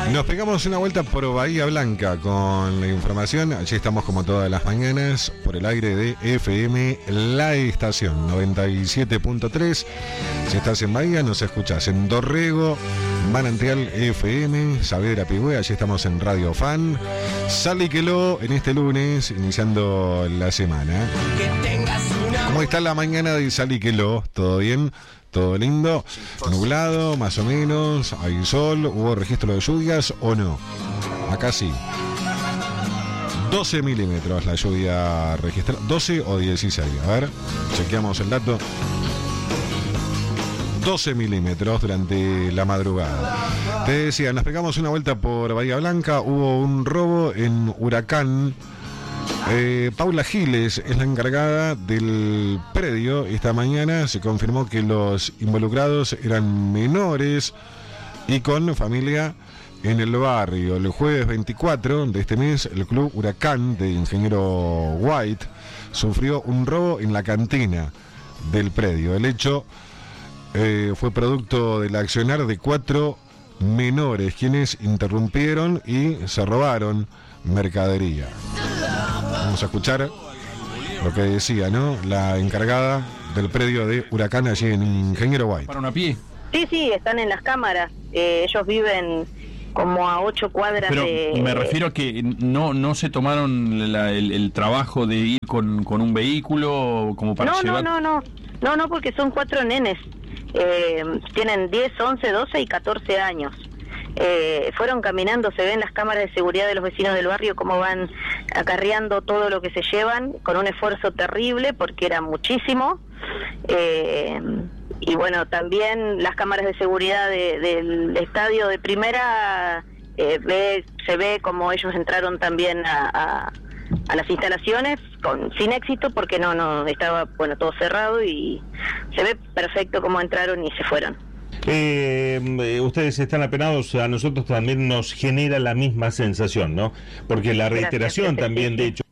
Nos pegamos una vuelta por Bahía Blanca con la información. Allí estamos como todas las mañanas por el aire de FM La Estación 97.3. Si estás en Bahía nos escuchás en Dorrego, Manantial FM, Saavedra Pigüé. Allí estamos en Radio Fan. Salíquelo en este lunes, iniciando la semana. ¿Cómo está la mañana de Salíquelo? ¿Todo bien? ¿Todo lindo? ¿Nublado, más o menos? ¿Hay sol? ¿Hubo registro de lluvias o no? Acá sí. 12 milímetros la lluvia registrada. 12 o 16. A ver, chequeamos el dato. 12 milímetros durante la madrugada. Te decía, nos pegamos una vuelta por Bahía Blanca. Hubo un robo en Huracán. Paula Giles es la encargada del predio. Esta mañana se confirmó que los involucrados eran menores y con familia en el barrio. El jueves 24 de este mes, el club Huracán de Ingeniero White sufrió un robo en la cantina del predio. El hecho fue producto del accionar de 4 menores, quienes interrumpieron y se robaron mercadería. Vamos a escuchar lo que decía, ¿no? La encargada del predio de Huracán allí en Ingeniero White. ¿Para una pie? Sí, están en las cámaras. Ellos viven como a 8 cuadras. Pero me refiero a que no se tomaron el trabajo de ir con un vehículo como para llevar... No, porque son 4 nenes. Tienen 10, 11, 12 y 14 años. Fueron caminando, se ven las cámaras de seguridad de los vecinos del barrio cómo van acarreando todo lo que se llevan con un esfuerzo terrible porque era muchísimo. Y bueno, también las cámaras de seguridad del estadio de primera, se ve como ellos entraron también a las instalaciones sin éxito porque no estaba todo cerrado y se ve perfecto cómo entraron y se fueron. Ustedes están apenados, a nosotros también nos genera la misma sensación, ¿no? Porque la reiteración también de hecho